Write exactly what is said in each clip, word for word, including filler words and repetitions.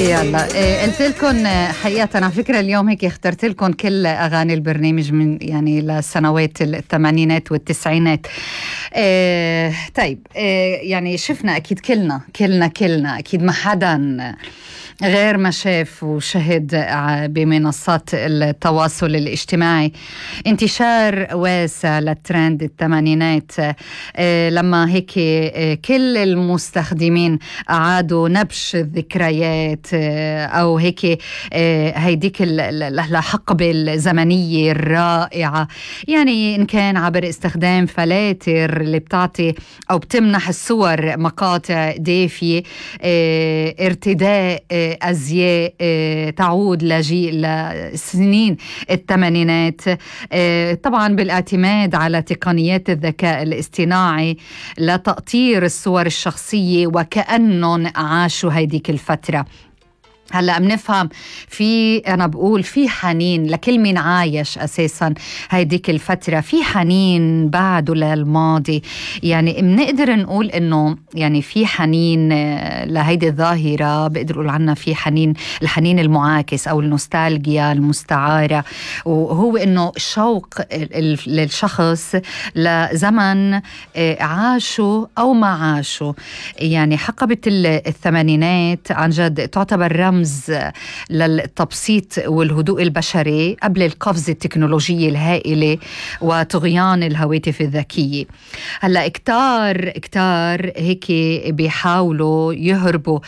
يلا إيه قلت لكم حقيقة على فكرة اليوم هيك اخترت لكم كل أغاني البرنامج من يعني لسنوات الثمانينات والتسعينات. إيه طيب إيه يعني شفنا أكيد كلنا كلنا كلنا أكيد ما حدا غير ما شاف وشهد بمنصات التواصل الاجتماعي انتشار واسع للترند الثمانينات، لما هيك كل المستخدمين أعادوا نبش الذكريات أو هيك هيديك الحقبة الزمنية الرائعة، يعني إن كان عبر استخدام فلاتر اللي بتعطي أو بتمنح الصور مقاطع دافية، ارتداء أزياء تعود لجيل لسنين الثمانينات، طبعا بالاعتماد على تقنيات الذكاء الاصطناعي لتقطير الصور الشخصية وكأنهم عاشوا هيديك الفترة. هلأ بنفهم في أنا بقول في حنين لكل من عايش أساساً هيديك الفترة، في حنين بعده للماضي، يعني بنقدر نقول إنه يعني في حنين لهيدي الظاهرة، بقدر أقول عنها في حنين، الحنين المعاكس أو النوستالجيا المستعارة، وهو إنه شوق للشخص لزمن عاشوا أو ما عاشوا. يعني حقبة الثمانينات عن جد تعتبر رمز للتبسيط والهدوء البشري قبل القفزة التكنولوجية الهائلة وطغيان الهواتف الذكية. هلأ كتار كتار هيك بيحاولوا يهربوا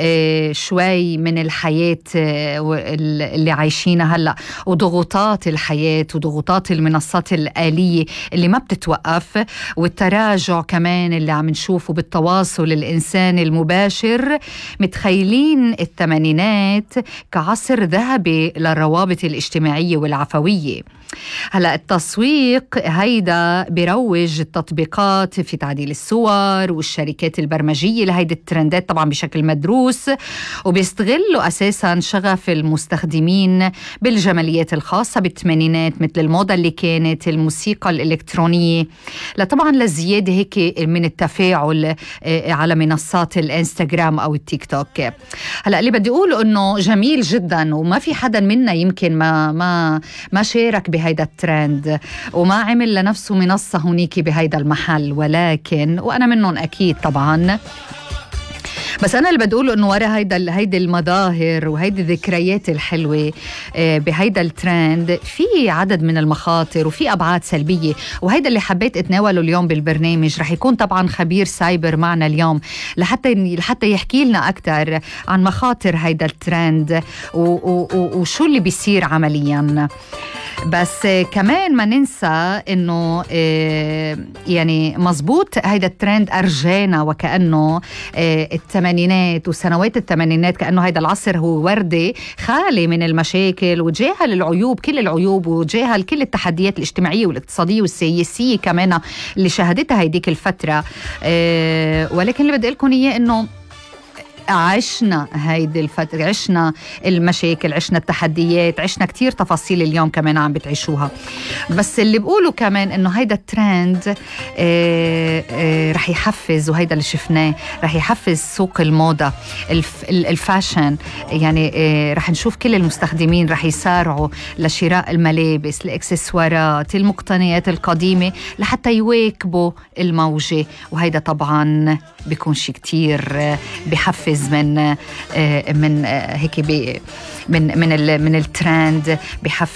شوي من الحياة اللي عايشينها هلأ وضغوطات الحياة وضغوطات المنصات الآلية اللي ما بتتوقف، والتراجع كمان اللي عم نشوفه بالتواصل الإنساني المباشر. متخيلين الثمانينات كعصر ذهبي للروابط الاجتماعية والعفوية. هلأ التسويق هيدا بيروج التطبيقات في تعديل الصور والشركات البرمجية لهيدا الترندات طبعا بشكل مدروس، وبيستغلوا أساسا شغف المستخدمين بالجماليات الخاصة بالثمانينات مثل الموضة اللي كانت الموسيقى الإلكترونية، لطبعا للزيادة هيك من التفاعل على منصات الانستغرام أو التيك توك. هلأ اللي بدي أقوله إنه جميل جدا وما في حدا منا يمكن ما ما ما شارك بهيدا الترند وما عمل لنفسه منصة هونيك بهيدا المحل، ولكن وأنا منهم أكيد طبعا. بس أنا اللي بدي أقوله إنه ورا هيدا هيدا المظاهر وهيدا الذكريات الحلوة بهيدا الترند في عدد من المخاطر وفي أبعاد سلبية، وهيدا اللي حبيت أتناوله اليوم بالبرنامج. رح يكون طبعا خبير سايبر معنا اليوم لحتى لحتى يحكي لنا أكتر عن مخاطر هيدا الترند وشو اللي بيصير عمليا. بس كمان ما ننسى إنه يعني مزبوط هيدا الترند أرجانا وكأنه الثمانينات وسنوات الثمانينات كأنه هيدا العصر هو وردي خالي من المشاكل وتجاهل العيوب كل العيوب وتجاهل كل التحديات الاجتماعية والاقتصادية والسياسية كمان اللي شهدتها هيديك الفترة. ولكن اللي بدي لكم إياه إنه عشنا هيدي الفترة، عشنا المشاكل، عشنا التحديات، عشنا كتير تفاصيل اليوم كمان عم بتعيشوها. بس اللي بقوله كمان إنه هيدا الترند آه آه رح يحفز، وهيدا اللي شفناه رح يحفز سوق الموضة الف الفاشن. يعني آه رح نشوف كل المستخدمين رح يسارعوا لشراء الملابس، الإكسسوارات، المقتنيات القديمة لحتى يواكبوا الموجة، وهيدا طبعا بيكون شي كتير آه بحفز من من هيك من من من الترند، بحفز